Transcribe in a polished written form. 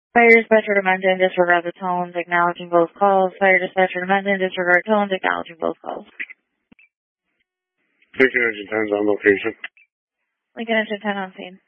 Fire dispatcher to Mendon, disregard the tones, acknowledging both calls. Fire dispatcher to Mendon, disregard tones, acknowledging both calls. Lincoln Engine 10's on location. Lincoln Engine 10 on scene.